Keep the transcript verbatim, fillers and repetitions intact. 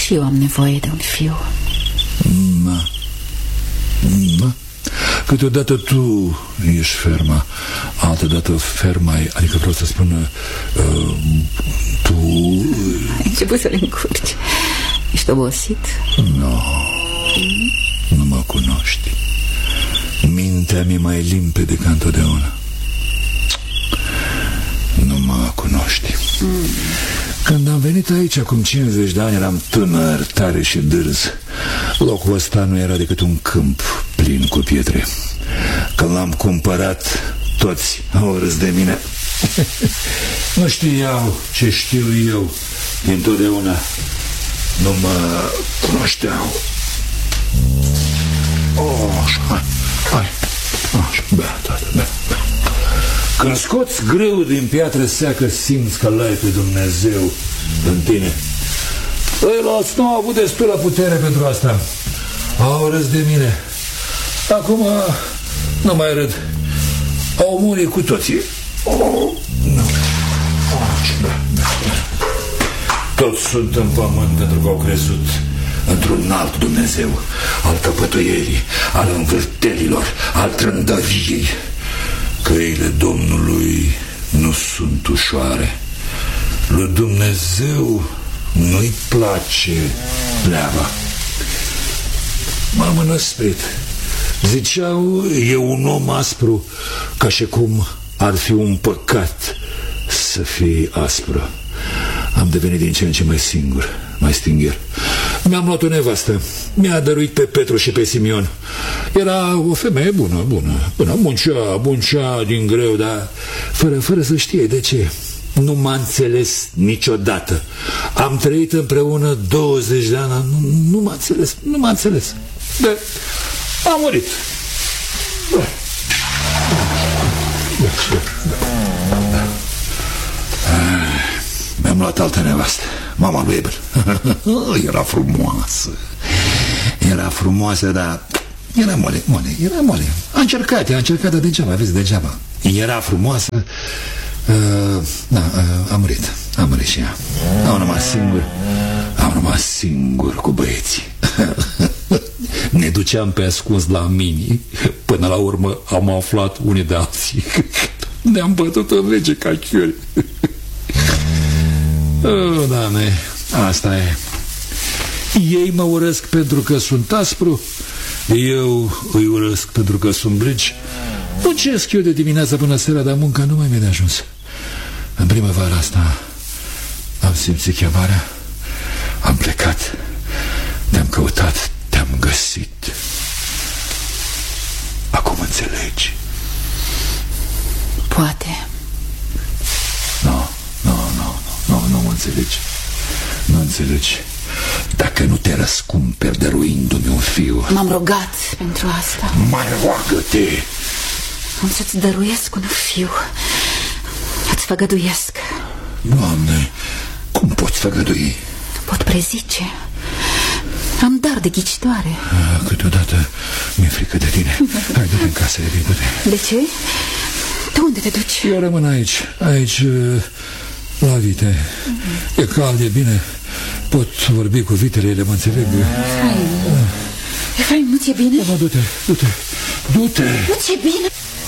Și eu am nevoie de un fiu. Da. Da. Câteodată tu ești ferma, altădată ferma e, adică vreau să spun uh, tu... Ai început să le încurci. Ești obosit? Nu, no, nu mă cunoști. Mintea mi-e mai limpede ca întotdeauna. Nu mă cunoști. mm. Când am venit aici acum cincizeci de ani, eram tânăr, tare și dârz. Locul ăsta nu era decât un câmp plin cu pietre. Când l-am cumpărat, toți au râs de mine. Nu știau ce știu eu dintotdeauna. Nu mă cunoșteau. Oh, hai, hai, așa, bea, tată, bea, bea. Când scoți greu din piatră seacă, simți că l-ai pe Dumnezeu în tine. Ăilalți nu au avut destulă putere pentru asta. Au râs de mine. Acum nu mai râd. Au murit cu toții. Oh, nu. Oh, toți sunt în pământ pentru că au crezut într-un alt Dumnezeu, al căpătăierii, al învârtelilor, al trândăviei. Căile Domnului nu sunt ușoare. Lui Dumnezeu nu-i place pleava. M-am înăsprit. Ziceau, e un om aspru, ca și cum ar fi un păcat să fii aspră. Am devenit din ce în ce mai singur, mai stingher. Mi-am luat o nevastă. Mi-a dăruit pe Petru și pe Simion. Era o femeie bună, bună, bună. Muncea, muncea din greu, dar fără, fără să știe de ce. Nu m-a înțeles niciodată. Am trăit împreună douăzeci de ani. Nu, nu m-a înțeles, nu m-a înțeles. De, a murit. Da. Da, da, da. Mi-am luat altă nevastă, mama lui Abel. Era frumoasă. Era frumoasă, dar era mole, mole, era mole. A încercat, a încercat, dar degeaba, vezi, degeaba. Era frumoasă. uh, Da, uh, a murit. A murit și ea. Am rămas singur. Am rămas singur cu băieții. Ne duceam pe ascuns la mini. Până la urmă am aflat unii de alții. Ne-am bătut în rege ca chiori. Oh, Doamne, asta e. Ei mă urăsc pentru că sunt aspru, eu îi urăsc pentru că sunt brigi. Muncesc eu de dimineața până seara, dar munca nu mai mi-e de ajuns. În primăvara asta am simțit chemarea. Am plecat. Te-am căutat, te-am găsit. Acum înțelegi? Poate. Nu, nu, nu, nu, nu mă înțelegi. Nu înțelegi. Dacă nu te răscumperi dăruindu-mi un fiu. M-am rugat pentru asta. Mai roagă-te. Am să-ți dăruiesc un fiu. Îți făgăduiesc. Doamne, cum poți făgădui? Pot prezice. Am dar de ghicitoare. A, câteodată mi-e frică de tine. Hai, du-te în casă, Evi, du-te. De ce? Tu unde te duci? Eu rămân aici. Aici, la vite. Mm-hmm. E cald, e bine. Pot vorbi cu vitele, ele mă înțeleg. Efraim, Efraim, nu ți-e bine? Da, du-te, du-te, du-te. Nu ți-e bine?